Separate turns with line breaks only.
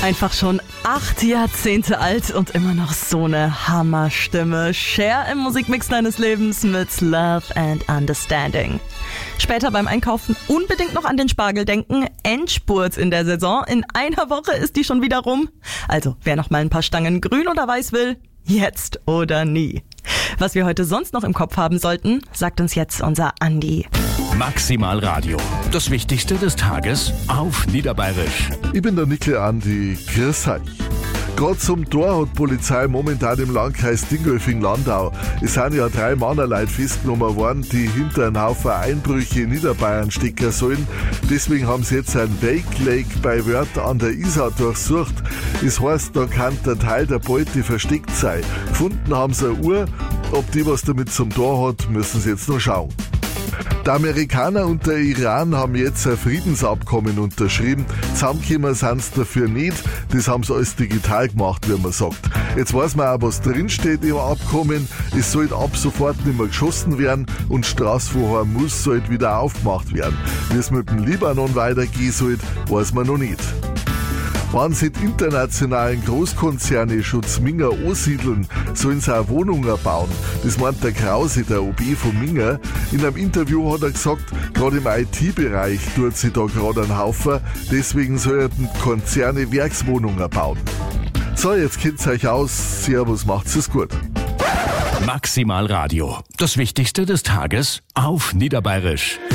Einfach schon 8 Jahrzehnte alt und immer noch so eine Hammerstimme. Cher im Musikmix deines Lebens mit Love and Understanding. Später beim Einkaufen unbedingt noch an den Spargel denken. Endspurt in der Saison. In einer Woche ist die schon wieder rum. Also, wer noch mal ein paar Stangen grün oder weiß will, jetzt oder nie. Was wir heute sonst noch im Kopf haben sollten, sagt uns jetzt unser Andi.
Maximal Radio. Das Wichtigste des Tages auf Niederbayerisch.
Ich bin der Nickel Andi. Grüß euch. Gerade zum Tor hat die Polizei momentan im Landkreis Dingolfing-Landau. Es sind ja 3 Männerleute festgenommen worden, die hinter einem Haufen Einbrüche in Niederbayern stecken sollen. Deswegen haben sie jetzt ein Wake Lake bei Wörth an der Isar durchsucht. Das heißt, da kann der Teil der Beute versteckt sein. Gefunden haben sie eine Uhr. Ob die was damit zum Tor hat, müssen sie jetzt noch schauen. Die Amerikaner und der Iran haben jetzt ein Friedensabkommen unterschrieben. Zusammengekommen sind sie dafür nicht. Das haben sie alles digital gemacht, wie man sagt. Jetzt weiß man auch, was drinsteht im Abkommen. Es sollte ab sofort nicht mehr geschossen werden und die Straße von Hormuz sollte wieder aufgemacht werden. Wie es mit dem Libanon weitergehen soll, weiß man noch nicht. Wenn sie die internationalen Großkonzerne schon zu Minger ansiedeln, sollen sie auch Wohnungen bauen. Das meint der Krause, der OB von Minger. In einem Interview hat er gesagt, gerade im IT-Bereich tut sie da gerade einen Haufen, deswegen sollten die Konzerne Werkswohnungen bauen. So, jetzt kennt's euch aus. Servus, macht's es gut.
Maximal Radio. Das Wichtigste des Tages auf Niederbayerisch.